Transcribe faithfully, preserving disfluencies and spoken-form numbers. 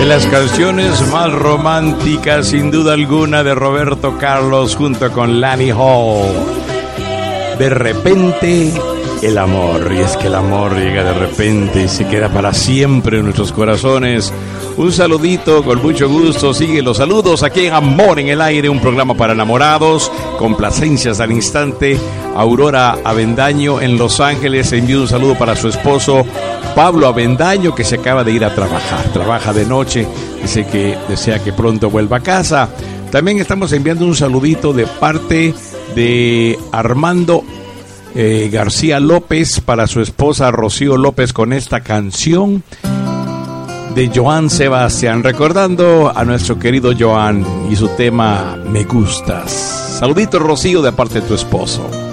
las canciones más románticas, sin duda alguna, de Roberto Carlos junto con Lani Hall. De repente, el amor. Y es que el amor llega de repente y se queda para siempre en nuestros corazones. Un saludito con mucho gusto. Sigue los saludos aquí en Amor en el Aire, un programa para enamorados. Complacencias al instante. Aurora Avendaño en Los Ángeles envía un saludo para su esposo Pablo Avendaño, que se acaba de ir a trabajar. Trabaja de noche. Dice que desea que pronto vuelva a casa. También estamos enviando un saludito de parte de Armando eh, García López para su esposa Rocío López con esta canción de Joan Sebastián, recordando a nuestro querido Joan y su tema Me Gustas. Saludito, Rocío, de parte de tu esposo.